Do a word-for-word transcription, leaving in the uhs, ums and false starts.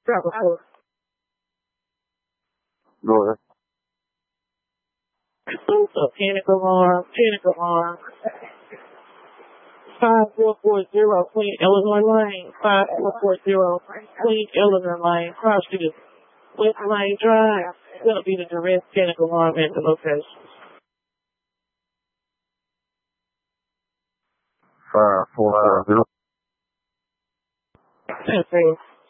Bravo four. Go ahead. Panic alarm, panic alarm. five four four zero, Queen Illinois Lane. five four four zero, Queen Illinois Lane. Cross to West Lane Drive. It's going to be the direct panic alarm at the location. five four four zero. ten four.